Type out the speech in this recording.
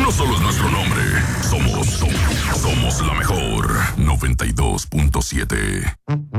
no solo es nuestro nombre, somos la mejor 92.7.